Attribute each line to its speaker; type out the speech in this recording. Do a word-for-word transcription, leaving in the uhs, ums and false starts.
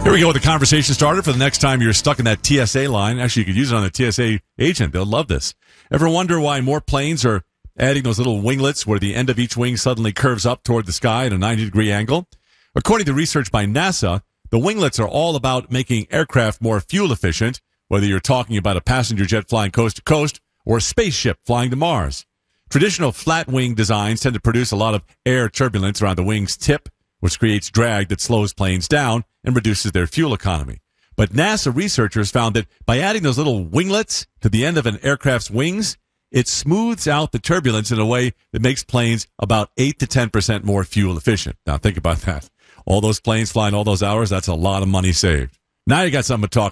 Speaker 1: Here we go with the conversation starter for the next time you're stuck in that T S A line. Actually, you could use it on a T S A agent. They'll love this. Ever wonder why more planes are adding those little winglets where the end of each wing suddenly curves up toward the sky at a ninety degree angle? According to research by NASA, the winglets are all about making aircraft more fuel efficient, whether you're talking about a passenger jet flying coast to coast or a spaceship flying to Mars. Traditional flat wing designs tend to produce a lot of air turbulence around the wing's tip, which creates drag that slows planes down and reduces their fuel economy. But NASA researchers found that by adding those little winglets to the end of an aircraft's wings, it smooths out the turbulence in a way that makes planes about eight to ten percent more fuel efficient. Now think about that. All those planes flying all those hours, that's a lot of money saved. Now you got something to talk